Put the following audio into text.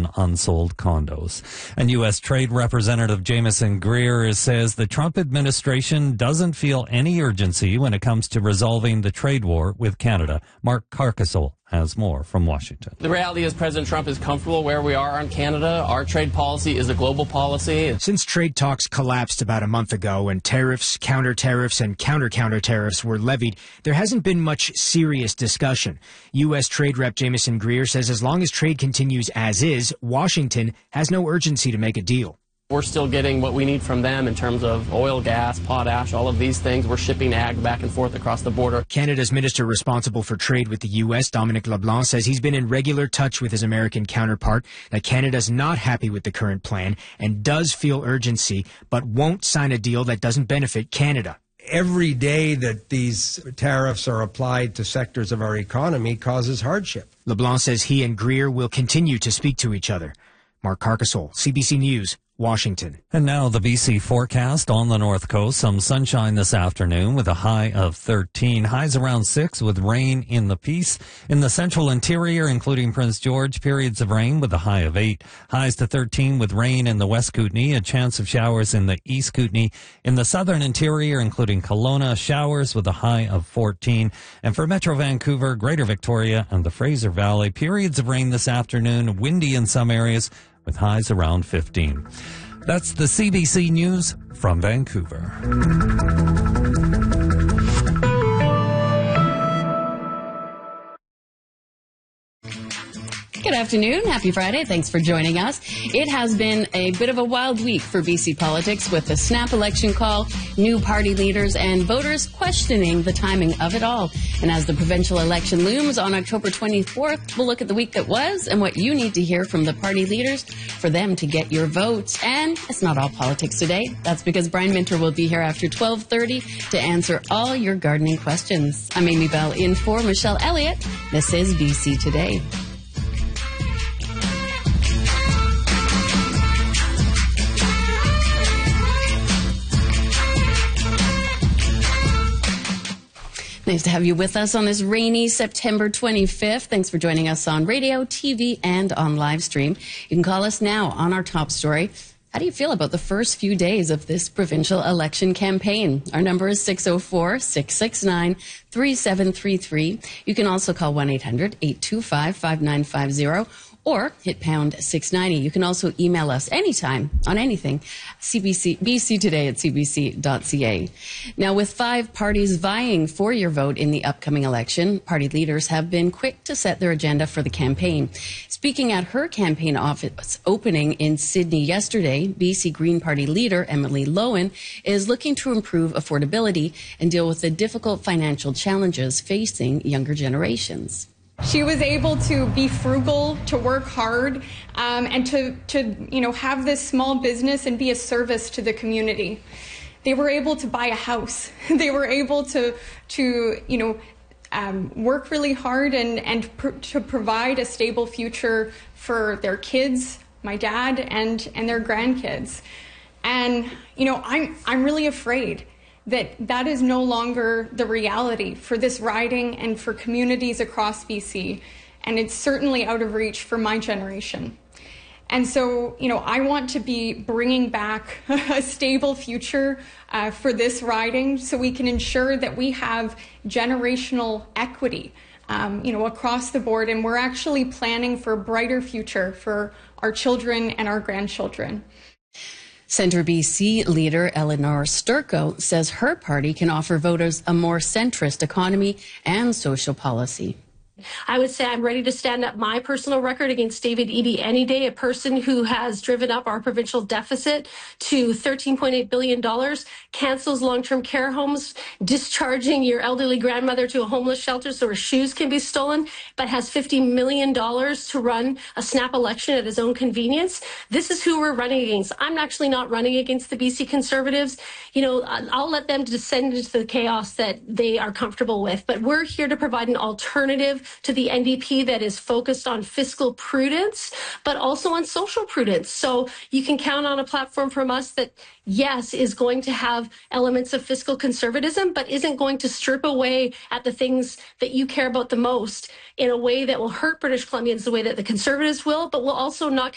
on unsold condos. And U.S. Trade Representative Jamieson Greer says the Trump administration doesn't feel any urgency when it comes to resolving the trade war with Canada. Mark Carcasole has more from Washington. The reality is President Trump is comfortable where we are on Canada. Our trade policy is a global policy. Since trade talks collapsed about a month ago and tariffs, counter-tariffs, and counter-tariffs were levied, there hasn't been much serious discussion. U.S. Trade Rep Jamieson Greer says as long as trade continues as is, Washington has no urgency to make a deal. We're still getting what we need from them in terms of oil, gas, potash, all of these things. We're shipping ag back and forth across the border. Canada's minister responsible for trade with the U.S., Dominic LeBlanc, says he's been in regular touch with his American counterpart, that Canada's not happy with the current plan and does feel urgency, but won't sign a deal that doesn't benefit Canada. Every day that these tariffs are applied to sectors of our economy causes hardship. LeBlanc says he and Greer will continue to speak to each other. Mark Carcasole, CBC News, Washington. And now the BC forecast on the north coast. Some sunshine this afternoon with a high of 13. Highs around 6 with rain in the Peace. In the central interior, including Prince George, periods of rain with a high of 8. Highs to 13 with rain in the West Kootenay. A chance of showers in the East Kootenay. In the southern interior, including Kelowna, showers with a high of 14. And for Metro Vancouver, Greater Victoria, and the Fraser Valley, periods of rain this afternoon. Windy in some areas, with highs around 15. That's the CBC News from Vancouver. Good afternoon. Happy Friday. Thanks for joining us. It has been a bit of a wild week for BC politics with the snap election call, new party leaders, and voters questioning the timing of it all. And as the provincial election looms on October 24th, we'll look at the week that was and what you need to hear from the party leaders for them to get your votes. And it's not all politics today. That's because Brian Minter will be here after 12:30 to answer all your gardening questions. I'm Amy Bell in for Michelle Elliott. This is BC Today. Nice to have you with us on this rainy September 25th. Thanks for joining us on radio, TV, and on live stream. You can call us now on our top story. How do you feel about the first few days of this provincial election campaign? Our number is 604-669-3733. You can also call 1-800-825-5950. Or hit pound 690. You can also email us anytime on anything, bctoday@cbc.ca. Now, with 5 parties vying for your vote in the upcoming election, party leaders have been quick to set their agenda for the campaign. Speaking at her campaign office opening in Sydney yesterday, BC Green Party leader Emily Lowen is looking to improve affordability and deal with the difficult financial challenges facing younger generations. She was able to be frugal, to work hard, and to have this small business and be a service to the community. They were able to buy a house. They were able to work really hard and to provide a stable future for their kids, my dad, and their grandkids. And I'm really afraid that is no longer the reality for this riding and for communities across BC. And it's certainly out of reach for my generation. And so, I want to be bringing back a stable future for this riding so we can ensure that we have generational equity, across the board. And we're actually planning for a brighter future for our children and our grandchildren. Centre BC leader Eleanor Sturko says her party can offer voters a more centrist economy and social policy. I would say I'm ready to stand up my personal record against David Eby any day, a person who has driven up our provincial deficit to $13.8 billion, cancels long-term care homes, discharging your elderly grandmother to a homeless shelter so her shoes can be stolen, but has $50 million to run a snap election at his own convenience. This is who we're running against. I'm actually not running against the BC Conservatives. I'll let them descend into the chaos that they are comfortable with, but we're here to provide an alternative to the NDP that is focused on fiscal prudence, but also on social prudence. So you can count on a platform from us that, yes, is going to have elements of fiscal conservatism, but isn't going to strip away at the things that you care about the most in a way that will hurt British Columbians the way that the Conservatives will, but will also not